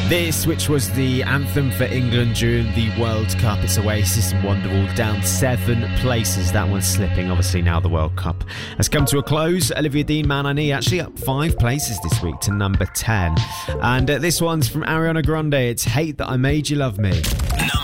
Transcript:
This, which was the anthem for England during the World Cup, it's Oasis and Wonderwall, down 7 places. That one's slipping. Obviously, now the World Cup has come to a close. Olivia Dean, Man I Need, actually up 5 places this week to number 10. And this one's from Ariana Grande. It's Hate That I Made You Love Me.